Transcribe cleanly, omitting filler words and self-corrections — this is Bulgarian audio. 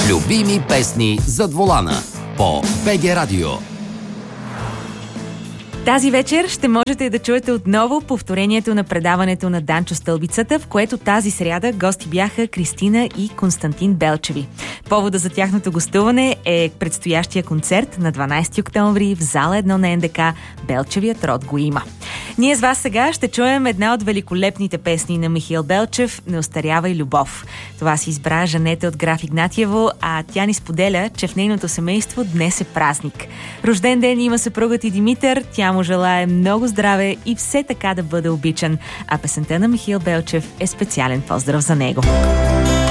Любими песни зад волана по БГ Радио. Тази вечер ще можете да чуете отново повторението на предаването на Данчо Стълбицата, в което тази сряда гости бяха Кристина и Константин Белчеви. Повода за тяхното гостуване е предстоящия концерт на 12 октомври в зала 1 на НДК "Белчевият род го има". Ние с вас сега ще чуем една от великолепните песни на Михаил Белчев "Не остарявай любов". Това си избра Жанета от Граф Игнатиево, а тя ни споделя, че в нейното семейство днес е празник. Рожден ден има съпругът и Димитър, тя му желае много здраве и все така да бъде обичан, а песента на Михаил Белчев е специален поздрав за него.